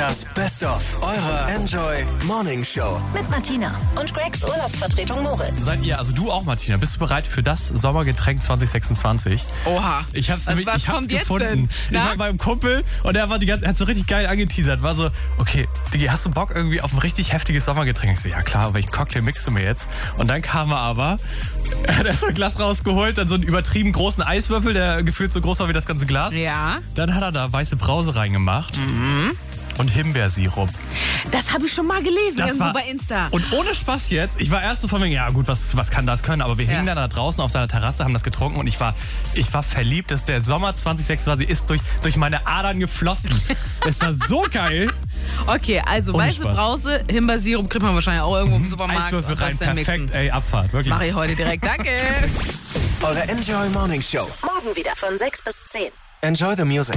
Das Best-of eurer Enjoy Morning Show. Mit Martina und Gregs Urlaubsvertretung Moritz. Seid ihr, also du auch, Martina, bist du bereit für das Sommergetränk 2026? Oha. Ich hab's Was kommt jetzt gefunden. denn? Ich war bei einem Kumpel und er war hat so richtig geil angeteasert. War so, okay, Digi, hast du Bock irgendwie auf ein richtig heftiges Sommergetränk? Ich so, ja klar, welchen Cocktail mixst du mir jetzt? Und dann kam er aber, er hat erst so ein Glas rausgeholt, dann so einen übertrieben großen Eiswürfel, der gefühlt so groß war wie das ganze Glas. Ja. Dann hat er da weiße Brause reingemacht. Und Himbeersirup. Das habe ich schon mal gelesen, Das irgendwo war, bei Insta. und ohne Spaß jetzt, ich war erst so von mir, ja gut, was kann das können? Aber wir hingen dann da draußen auf seiner Terrasse, haben das getrunken und ich war verliebt, dass der Sommer 2026 ist durch meine Adern geflossen. Es war so geil. Okay, also Ohne weiße Spaß. Brause, Himbeersirup kriegt man wahrscheinlich auch irgendwo im Supermarkt. Eiswürfel und das rein, dann perfekt, mixen. ey, Abfahrt, wirklich. Mache ich heute direkt, danke. Eure Enjoy Morning Show. Morgen wieder von 6 bis 10. Enjoy the music.